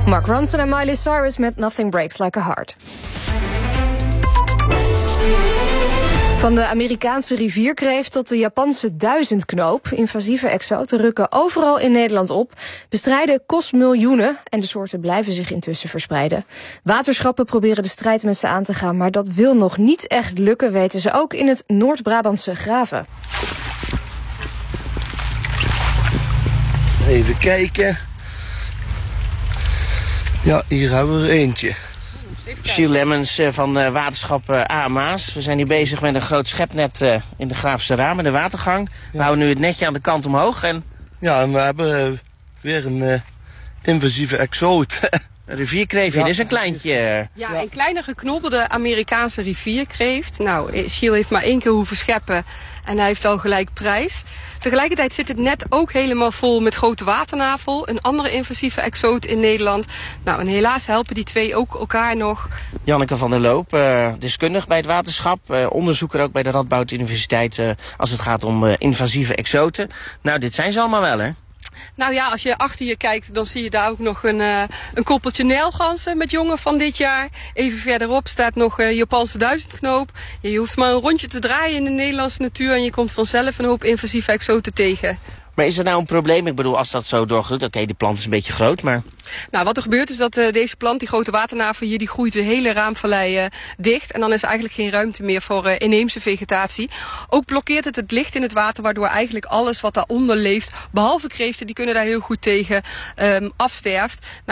Mark Ronson en Miley Cyrus met Nothing Breaks Like a Heart. Van de Amerikaanse rivierkreeft tot de Japanse duizendknoop. Invasieve exoten rukken overal in Nederland op. Bestrijden kost miljoenen en de soorten blijven zich intussen verspreiden. Waterschappen proberen de strijd met ze aan te gaan, maar dat wil nog niet echt lukken, weten ze ook in het Noord-Brabantse Graven. Even kijken. Ja, hier hebben we er eentje. Giel Lemmens van waterschap AMA's. We zijn hier bezig met een groot schepnet in de Graafse Ramen, de watergang. We houden nu het netje aan de kant omhoog. Ja, en we hebben weer een invasieve exoot. Een rivierkreeftje, dit is een kleintje. Ja, een kleine geknobbelde Amerikaanse rivierkreeft. Nou, Giel heeft maar 1 keer hoeven scheppen en hij heeft al gelijk prijs. Tegelijkertijd zit het net ook helemaal vol met grote waternavel. Een andere invasieve exoot in Nederland. Nou, en helaas helpen die twee ook elkaar nog. Janneke van der Loop, deskundig bij het waterschap. Onderzoeker ook bij de Radboud Universiteit als het gaat om invasieve exoten. Nou, dit zijn ze allemaal wel, hè? Nou ja, als je achter je kijkt, dan zie je daar ook nog een koppeltje nijlganzen met jongen van dit jaar. Even verderop staat nog Japanse duizendknoop. Ja, je hoeft maar een rondje te draaien in de Nederlandse natuur en je komt vanzelf een hoop invasieve exoten tegen. Maar is er nou een probleem? Ik bedoel, als dat zo doorgroeit, oké, de plant is een beetje groot, maar... Nou, wat er gebeurt is dat deze plant, die grote waternavel hier, die groeit de hele raamvallei dicht. En dan is er eigenlijk geen ruimte meer voor inheemse vegetatie. Ook blokkeert het licht in het water, waardoor eigenlijk alles wat daaronder leeft, behalve kreeften, die kunnen daar heel goed tegen, afsterft.